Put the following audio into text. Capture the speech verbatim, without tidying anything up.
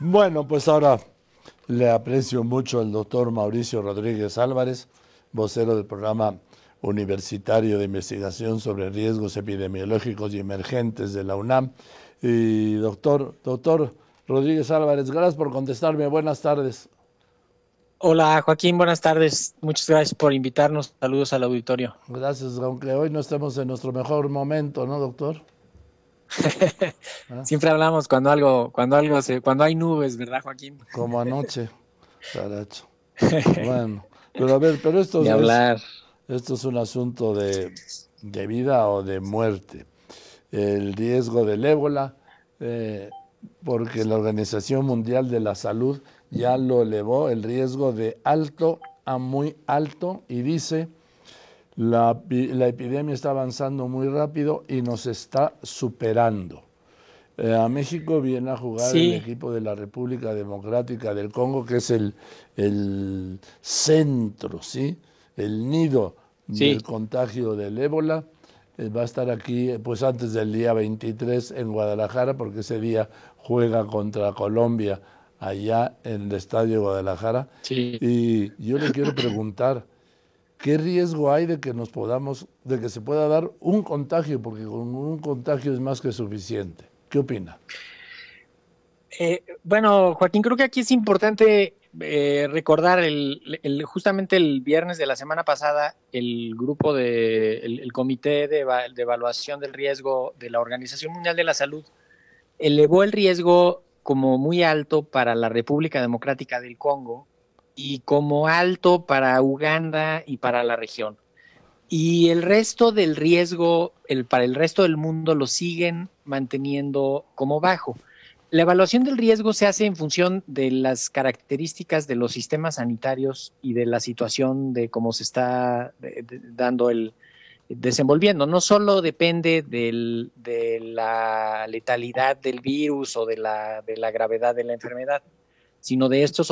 Bueno, pues ahora le aprecio mucho al doctor Mauricio Rodríguez Álvarez, vocero del programa universitario de investigación sobre riesgos epidemiológicos y emergentes de la UNAM. Y doctor, doctor Rodríguez Álvarez, gracias por contestarme. Buenas tardes. Hola Joaquín, buenas tardes. Muchas gracias por invitarnos. Saludos al auditorio. Gracias, aunque hoy no estemos en nuestro mejor momento, ¿no, doctor? ¿Ah? Siempre hablamos cuando algo, cuando algo se, cuando hay nubes, ¿verdad, Joaquín? Como anoche, caracho. Bueno, pero a ver, pero Ni esto es, hablar. esto es un asunto de, de vida o de muerte. El riesgo del ébola, eh, porque la Organización Mundial de la Salud ya lo elevó el riesgo de alto a muy alto y dice la, la epidemia está avanzando muy rápido y nos está superando. Eh, a México viene a jugar el Sí, equipo de la República Democrática del Congo, que es el, el centro, ¿sí? El nido del sí. contagio del ébola. Eh, va a estar aquí eh, pues antes del día veintitrés en Guadalajara, porque ese día juega contra Colombia allá en el Estadio de Guadalajara. Sí. Y yo le quiero preguntar, ¿qué riesgo hay de que nos podamos, de que se pueda dar un contagio? Porque con un contagio es más que suficiente. ¿Qué opina? Eh, bueno, Joaquín, creo que aquí es importante eh, recordar el, el- justamente el viernes de la semana pasada, el grupo de, el, el comité de, eva- de evaluación del riesgo de la Organización Mundial de la Salud elevó el riesgo como muy alto para la República Democrática del Congo y como alto para Uganda y para la región. Y el resto del riesgo, el, para el resto del mundo, lo siguen manteniendo como bajo. La evaluación del riesgo se hace en función de las características de los sistemas sanitarios y de la situación de cómo se está de, de, dando el, desenvolviendo. No solo depende del, de la letalidad del virus o de la, de la gravedad de la enfermedad, sino de estos